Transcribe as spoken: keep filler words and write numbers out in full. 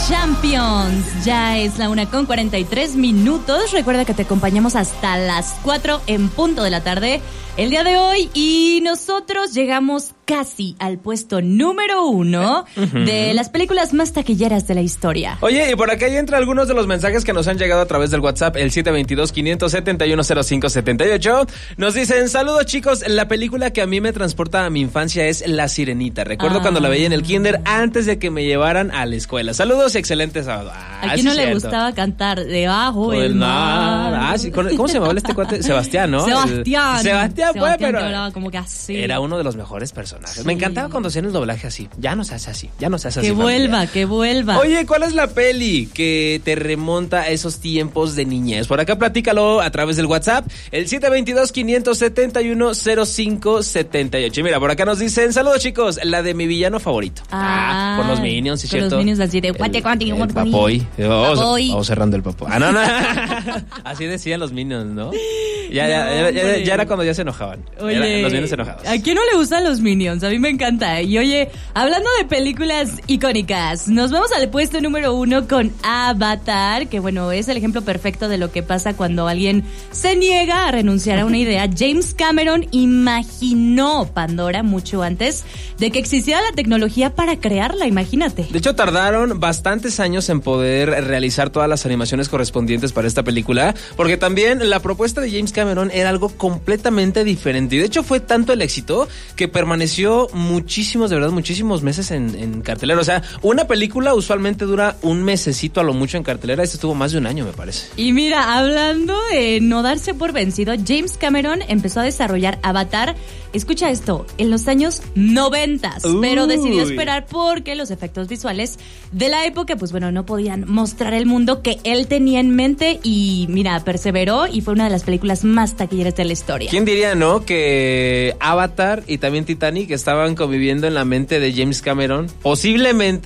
Champions. Ya es la una con cuarenta y tres minutos. Recuerda que te acompañamos hasta las cuatro en punto de la tarde el día de hoy y nosotros llegamos casi al puesto número uno uh-huh. de las películas más taquilleras de la historia. Oye, y por acá ya entra algunos de los mensajes que nos han llegado a través del WhatsApp, el siete dos dos, quinientos setenta y uno, cero cinco setenta y ocho. Nos dicen, saludos chicos, la película que a mí me transporta a mi infancia es La Sirenita. Recuerdo ah. cuando la veía en el kinder antes de que me llevaran a la escuela. Saludos y excelente sábado. Ah, ¿A quién no le gustaba cantar Debajo del mar? mar? Ah, sí, ¿cómo se llamaba este cuate? Sebastián, ¿no? Sebastián. El, Sebastián, pues, pero hablaba como que así. Era uno de los mejores personajes. Sí. Me encantaba cuando hacían el doblaje así. Ya no se hace así, ya no se hace que así. Que vuelva, familia. que vuelva. Oye, ¿cuál es la peli que te remonta a esos tiempos de niñez? Por acá platícalo a través del WhatsApp, el siete dos dos, quinientos setenta y uno, cero cinco setenta y ocho. Y mira, por acá nos dicen, saludos chicos, la de mi villano favorito. Ah, ah por los Minions, ¿sí, por cierto? los Minions así de guate, guate, el, guate, el Papoy. Vamos, Papoy. vamos cerrando el Papoy. Ah, no, no. Así decían los Minions, ¿no? Ya, no, ya, ya, ya, ya era cuando ya se enojaban. Oye, era, los Minions se enojaban. ¿A quién no le gustan los Minions? A mí me encanta. Y oye, hablando de películas icónicas, nos vamos al puesto número uno con Avatar, que bueno, es el ejemplo perfecto de lo que pasa cuando alguien se niega a renunciar a una idea. James Cameron imaginó Pandora mucho antes de que existiera la tecnología para crearla, imagínate. De hecho, tardaron bastantes años en poder realizar todas las animaciones correspondientes para esta película, porque también la propuesta de James Cameron era algo completamente diferente. Y de hecho fue tanto el éxito que permaneció muchísimos, de verdad, muchísimos meses en, en cartelera. O sea, una película usualmente dura un mesecito a lo mucho en cartelera. Este estuvo más de un año, me parece. Y mira, hablando de no darse por vencido, James Cameron empezó a desarrollar Avatar, escucha esto, en los años noventas, pero decidió esperar porque los efectos visuales de la época, pues bueno, no podían mostrar el mundo que él tenía en mente y mira, perseveró y fue una de las películas más taquilleras de la historia. ¿Quién diría, no? Que Avatar y también Titanic estaban conviviendo en la mente de James Cameron, posiblemente